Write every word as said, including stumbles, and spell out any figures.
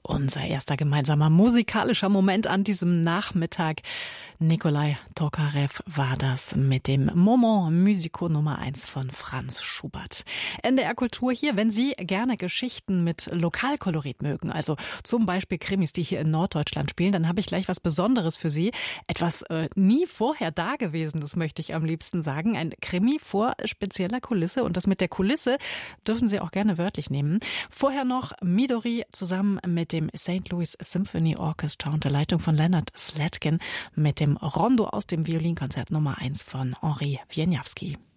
Unser erster gemeinsamer musikalischer Moment an diesem Nachmittag. Nikolai Tokarev war das mit dem Moment Musical Nummer eins von Franz Schubert. N D R Kultur hier, wenn Sie gerne Geschichten mit Lokalkolorit mögen, also zum Beispiel Krimis, die hier in Norddeutschland spielen, dann habe ich gleich was Besonderes für Sie. Etwas äh, nie vorher Dagewesenes, möchte ich am liebsten sagen. Ein Krimi vor spezieller Kulisse, und das mit der Kulisse dürfen Sie auch gerne wörtlich nehmen. Vorher noch Midori zusammen mit dem Saint Louis Symphony Orchestra unter Leitung von Leonard Slatkin mit dem Rondo aus dem Violinkonzert Nummer eins von Henri Wieniawski.